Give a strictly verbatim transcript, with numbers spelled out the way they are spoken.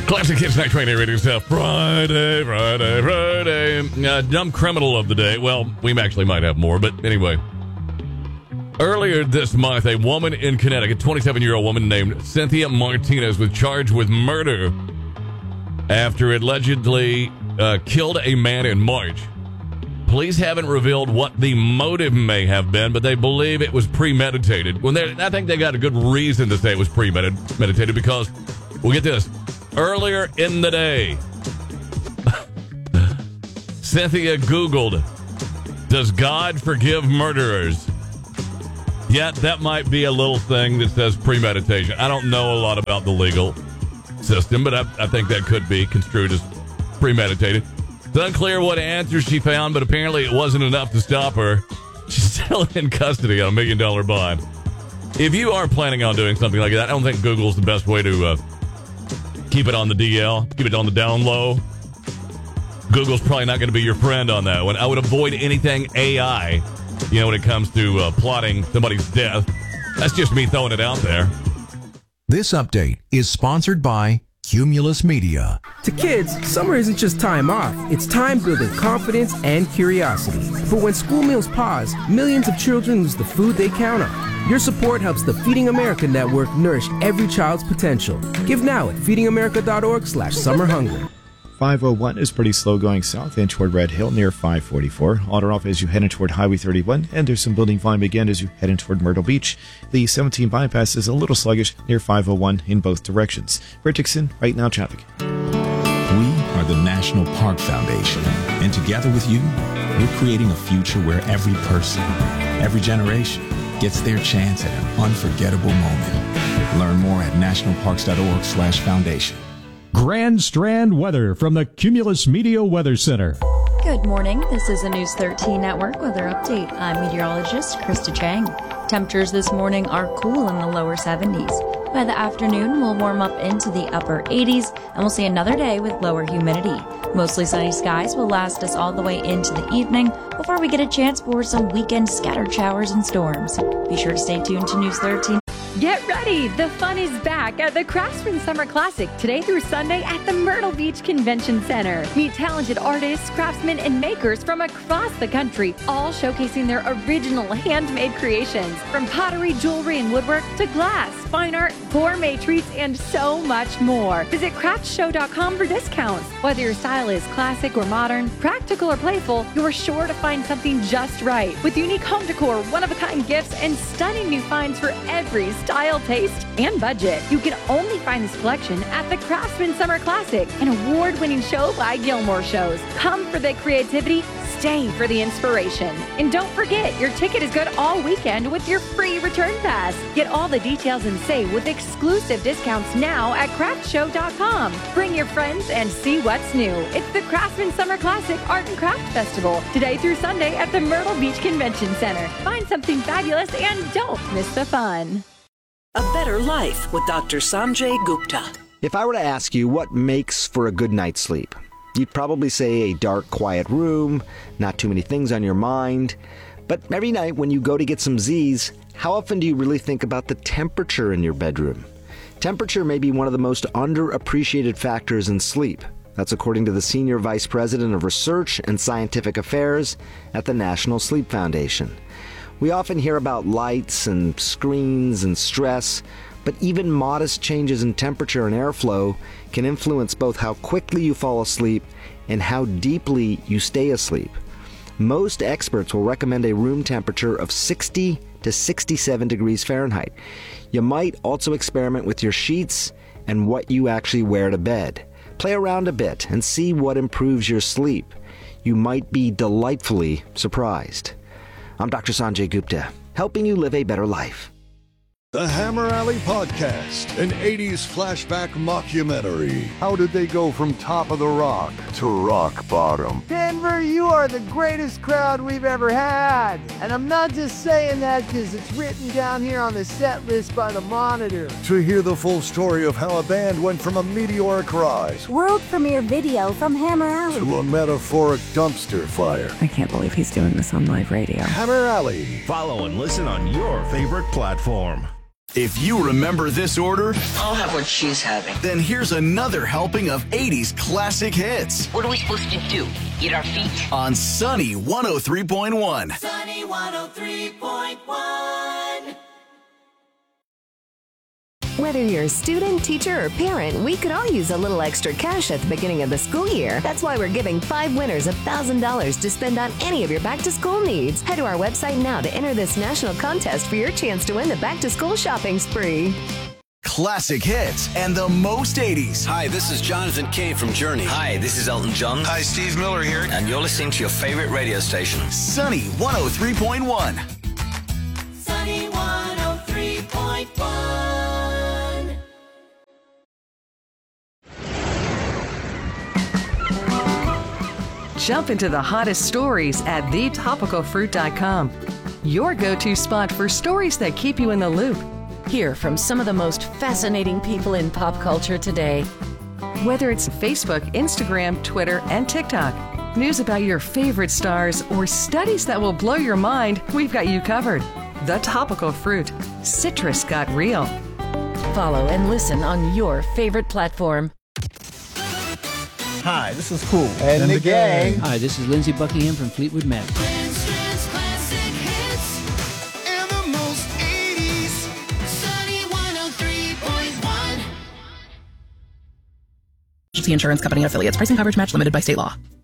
Classic Hits Night Train Radio stuff. Friday, Friday, Friday. Uh, dumb criminal of the day. Well, we actually might have more, but anyway. Earlier this month, a woman in Connecticut, a twenty-seven-year-old woman named Cynthia Martinez, was charged with murder after it allegedly uh, killed a man in March. Police haven't revealed what the motive may have been, but they believe it was premeditated. When they, I think they got a good reason to say it was premeditated because, we'll get this, earlier in the day, Cynthia Googled, does God forgive murderers? Yeah, that might be a little thing that says premeditation. I don't know a lot about the legal system, but I, I think that could be construed as premeditated. It's unclear what answers she found, but apparently it wasn't enough to stop her. She's still in custody on a million dollar bond. If you are planning on doing something like that, I don't think Google's the best way to uh, keep it on the D L, keep it on the down low. Google's probably not going to be your friend on that one. I would avoid anything A I, you know, when it comes to uh, plotting somebody's death. That's just me throwing it out there. This update is sponsored by Cumulus Media. To kids, summer isn't just time off. It's time building confidence and curiosity. For when school meals pause, millions of children lose the food they count on. Your support helps the Feeding America Network nourish every child's potential. Give now at feeding america dot org slash summer hunger. five oh one is pretty slow going south and toward Red Hill near five forty-four. On or off as you head in toward Highway thirty-one, and there's some building volume again as you head in toward Myrtle Beach. The seventeen bypass is a little sluggish near five oh one in both directions. For Dixon, right now traffic. We are the National Park Foundation, and together with you, we're creating a future where every person, every generation, gets their chance at an unforgettable moment. Learn more at national parks dot org slash foundation. Grand Strand weather from the Cumulus Media Weather Center. Good morning. This is a News thirteen Network weather update. I'm meteorologist Krista Chang. Temperatures this morning are cool in the lower seventies. By the afternoon, we'll warm up into the upper eighties, and we'll see another day with lower humidity. Mostly sunny skies will last us all the way into the evening before we get a chance for some weekend scattered showers and storms. Be sure to stay tuned to News thirteen. Get ready! The fun is back at the Craftsman Summer Classic today through Sunday at the Myrtle Beach Convention Center. Meet talented artists, craftsmen, and makers from across the country, all showcasing their original handmade creations. From pottery, jewelry, and woodwork to glass, fine art, gourmet treats, and so much more. Visit craft show dot com for discounts. Whether your style is classic or modern, practical or playful, you're sure to find something just right. With unique home decor, one-of-a-kind gifts, and stunning new finds for every style, taste, and budget. You can only find this collection at the Craftsman Summer Classic, an award-winning show by Gilmore Shows. Come for the creativity, stay for the inspiration. And don't forget, your ticket is good all weekend with your free return pass. Get all the details and save with exclusive discounts now at craft show dot com. Bring your friends and see what's new. It's the Craftsman Summer Classic Art and Craft Festival, today through Sunday at the Myrtle Beach Convention Center. Find something fabulous and don't miss the fun. A Better Life with Doctor Sanjay Gupta. If I were to ask you what makes for a good night's sleep, you'd probably say a dark, quiet room, not too many things on your mind. But every night when you go to get some Z's, how often do you really think about the temperature in your bedroom? Temperature may be one of the most underappreciated factors in sleep. That's according to the Senior Vice President of Research and Scientific Affairs at the National Sleep Foundation. We often hear about lights and screens and stress, but even modest changes in temperature and airflow can influence both how quickly you fall asleep and how deeply you stay asleep. Most experts will recommend a room temperature of sixty to sixty-seven degrees Fahrenheit. You might also experiment with your sheets and what you actually wear to bed. Play around a bit and see what improves your sleep. You might be delightfully surprised. I'm Doctor Sanjay Gupta, helping you live a better life. The Hammer Alley Podcast, an eighties flashback mockumentary. How did they go from top of the rock to rock bottom? Denver, you are the greatest crowd we've ever had. And I'm not just saying that because it's written down here on the set list by the Monitor. To hear the full story of how a band went from a meteoric rise, world premiere video from Hammer Alley, to a metaphoric dumpster fire. I can't believe he's doing this on live radio. Hammer Alley. Follow and listen on your favorite platform. If you remember this order, I'll have what she's having. then here's another helping of eighties classic hits. What are we supposed to do? Eat our feet? On Sunny one oh three point one. Sunny one oh three point one. Whether you're a student, teacher, or parent, we could all use a little extra cash at the beginning of the school year. That's why we're giving five winners one thousand dollars to spend on any of your back-to-school needs. Head to our website now to enter this national contest for your chance to win the back-to-school shopping spree. Classic hits and the most eighties. Hi, this is Jonathan Cave from Journey. Hi, this is Elton John. Hi, Steve Miller here. And you're listening to your favorite radio station. Sunny one oh three point one. Sunny one oh three point one. Jump into the hottest stories at the topical fruit dot com. Your go-to spot for stories that keep you in the loop. Hear from some of the most fascinating people in pop culture today. Whether it's Facebook, Instagram, Twitter, and TikTok, news about your favorite stars, or studies that will blow your mind, we've got you covered. The Topical Fruit. Citrus got real. Follow and listen on your favorite platform. Hi, this is Cool. And, and the, the gang. gang. Hi, this is Lindsey Buckingham from Fleetwood Mac. Insurance Company affiliates. Pricing coverage match limited by state law.